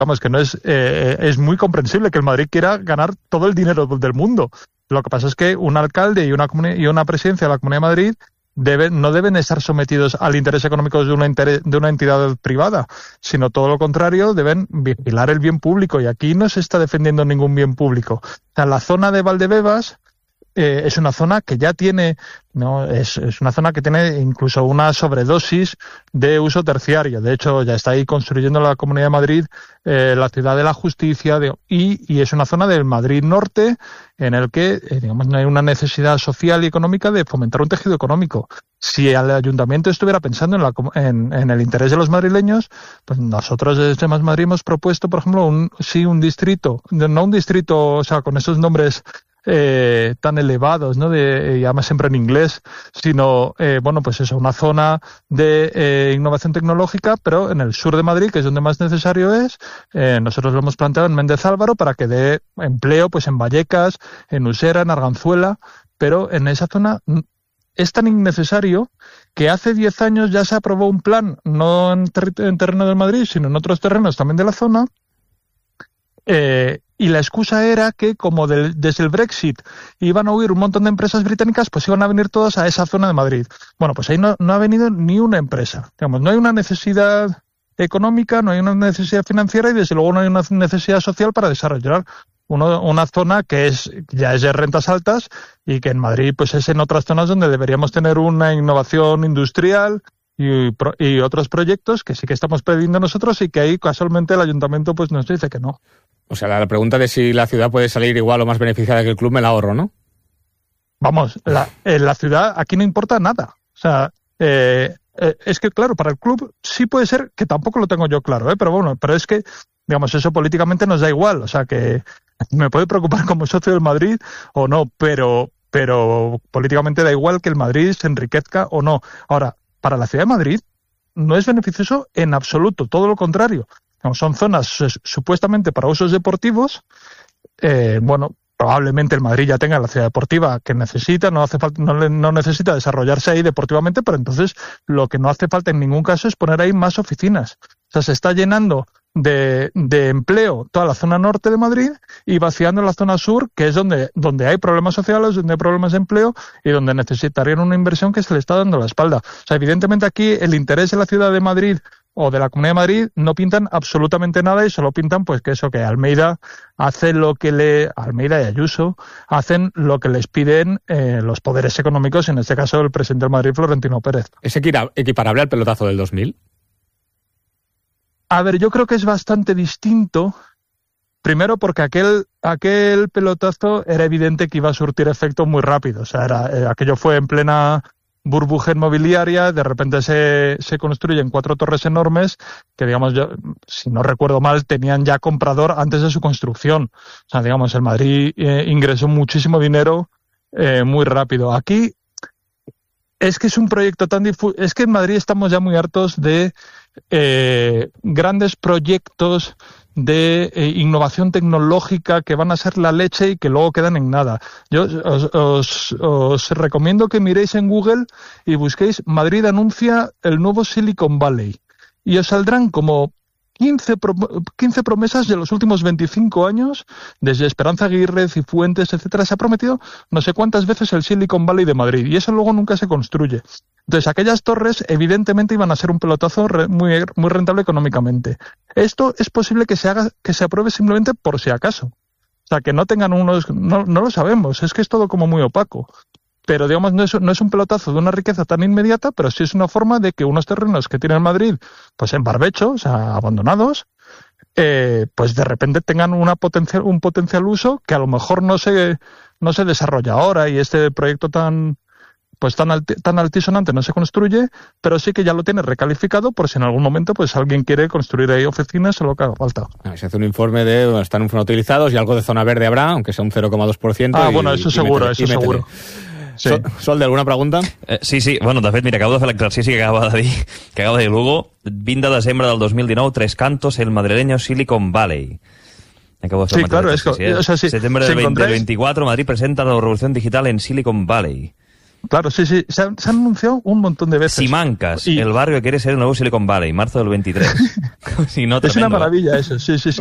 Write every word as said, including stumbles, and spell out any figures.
vamos, que no es, eh, es muy comprensible que el Madrid quiera ganar todo el dinero del mundo. Lo que pasa es que un alcalde y una, y una presidencia de la Comunidad de Madrid deben, no deben estar sometidos al interés económico de una, interés, de una entidad privada, sino todo lo contrario, deben vigilar el bien público, y aquí no se está defendiendo ningún bien público. O sea, la zona de Valdebebas eh, es una zona que ya tiene, no es, es una zona que tiene incluso una sobredosis de uso terciario. De hecho, ya está ahí construyendo la Comunidad de Madrid eh, la ciudad de la justicia, de, y, y es una zona del Madrid norte en el que, eh, digamos, no hay una necesidad social y económica de fomentar un tejido económico. Si el ayuntamiento estuviera pensando en, la, en, en el interés de los madrileños, pues nosotros desde Más Madrid hemos propuesto, por ejemplo, un, sí, un distrito, no un distrito, o sea, con esos nombres Eh, tan elevados, ¿no? De, y además siempre en inglés, sino, eh, bueno, pues eso, una zona de eh, innovación tecnológica, pero en el sur de Madrid, que es donde más necesario es. Eh, nosotros lo hemos planteado en Méndez Álvaro para que dé empleo, pues en Vallecas, en Usera, en Arganzuela, pero en esa zona es tan innecesario que hace diez años ya se aprobó un plan, no en, ter en terreno de Madrid, sino en otros terrenos también de la zona, eh, y la excusa era que como del, desde el Brexit iban a huir un montón de empresas británicas, pues iban a venir todas a esa zona de Madrid. Bueno, pues ahí no, no ha venido ni una empresa. Digamos, no hay una necesidad económica, no hay una necesidad financiera y desde luego no hay una necesidad social para desarrollar uno, una zona que es ya es de rentas altas y que en Madrid pues es en otras zonas donde deberíamos tener una innovación industrial y, y otros proyectos que sí que estamos pidiendo nosotros y que ahí casualmente el ayuntamiento pues nos dice que no. O sea, la pregunta de si la ciudad puede salir igual o más beneficiada que el club me la ahorro, ¿no? Vamos, la, en la ciudad aquí no importa nada. O sea, eh, eh, es que claro, para el club sí puede ser, que tampoco lo tengo yo claro, ¿eh? Pero bueno, pero es que, digamos, eso políticamente nos da igual. O sea, que me puede preocupar como socio del Madrid o no, pero, pero políticamente da igual que el Madrid se enriquezca o no. Ahora, para la ciudad de Madrid no es beneficioso en absoluto, todo lo contrario. Son zonas supuestamente para usos deportivos. Eh, bueno, probablemente el Madrid ya tenga la ciudad deportiva que necesita, no hace falta, no, no necesita desarrollarse ahí deportivamente, pero entonces lo que no hace falta en ningún caso es poner ahí más oficinas. O sea, se está llenando de, de empleo toda la zona norte de Madrid y vaciando la zona sur, que es donde, donde hay problemas sociales, donde hay problemas de empleo y donde necesitarían una inversión que se le está dando la espalda. O sea, evidentemente aquí el interés de la ciudad de Madrid o de la Comunidad de Madrid no pintan absolutamente nada y solo pintan pues que eso, que Almeida hace lo que le, Almeida y Ayuso hacen lo que les piden eh, los poderes económicos, en este caso el presidente del Madrid, Florentino Pérez. ¿Es equiparable al pelotazo del dos mil? A ver, yo creo que es bastante distinto. Primero porque aquel, aquel pelotazo era evidente que iba a surtir efecto muy rápido. O sea, era, eh, aquello fue en plena burbuja inmobiliaria, de repente se, se construyen cuatro torres enormes que, digamos, yo, si no recuerdo mal, tenían ya comprador antes de su construcción. O sea, digamos, el Madrid eh, ingresó muchísimo dinero eh, muy rápido. Aquí es que es un proyecto tan difuso, es que en Madrid estamos ya muy hartos de eh, grandes proyectos de eh, innovación tecnológica que van a ser la leche y que luego quedan en nada. Yo os, os, os recomiendo que miréis en Google y busquéis Madrid anuncia el nuevo Silicon Valley y os saldrán como quince, pro, quince promesas de los últimos veinticinco años, desde Esperanza Aguirre, Cifuentes, etcétera. Se ha prometido no sé cuántas veces el Silicon Valley de Madrid y eso luego nunca se construye. Entonces, aquellas torres evidentemente iban a ser un pelotazo re, muy, muy rentable económicamente. Esto es posible que se haga, que se apruebe simplemente por si acaso. O sea, que no tengan unos, no, no lo sabemos, es que es todo como muy opaco. Pero, digamos, no es, no es un pelotazo de una riqueza tan inmediata, pero sí es una forma de que unos terrenos que tiene el Madrid, pues en barbecho, o sea, abandonados, eh, pues de repente tengan una potencial, un potencial uso que a lo mejor no se, no se desarrolla ahora y este proyecto tan, pues tan, alti, tan altisonante no se construye, pero sí que ya lo tiene recalificado por si en algún momento pues alguien quiere construir ahí oficinas o lo que haga falta. Se hace un informe de bueno, están infrautilizados y algo de zona verde habrá, aunque sea un cero coma dos por ciento. Ah, y, bueno, eso y seguro, métele, eso seguro. Sí. Sol, Sol, ¿de alguna pregunta? Eh, sí, sí. Bueno, de fet, mira, acabo de fer l'exercici que acaba de dir, que acaba de dir Lugo. vint de desembre del dos mil dinou, Tres Cantos, el madrileño Silicon Valley. Acabo de fer sí, claro, es que, ¿eh? o sea, sí, Septiembre si del, veinte, del veinticuatro, Madrid presenta la revolución digital en Silicon Valley. Claro, sí, sí, se han, se han anunciado un montón de veces. Simancas, Y- el barrio que quiere ser el nuevo Silicon Valley, marzo del veintitrés. Si no, Es una tremendo, ¿eh? maravilla eso, sí, sí, sí.